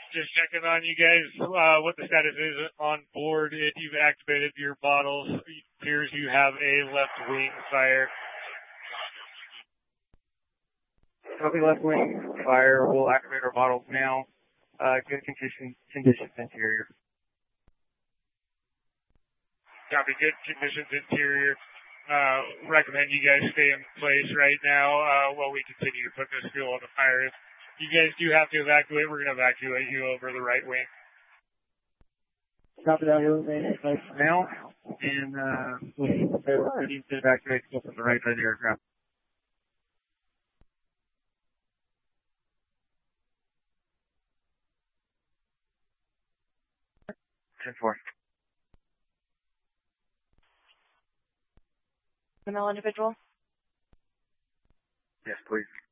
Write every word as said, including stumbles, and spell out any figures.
Just checking on you guys, uh, what the status is on board. If you've activated your bottles, it appears you have a left wing fire. Copy, left wing fire. We'll activate our bottles now. Uh, good condition, conditions interior. Copy, good conditions interior. Uh, recommend you guys stay in place right now, uh, while we continue to put this fuel on the fire. If you guys do have to evacuate, we're going to evacuate you over the right wing. Copy that, we'll remain in place for now. And, uh, we'll need to evacuate stuff on the right side of the aircraft. ten four. Female individual? Yes, please.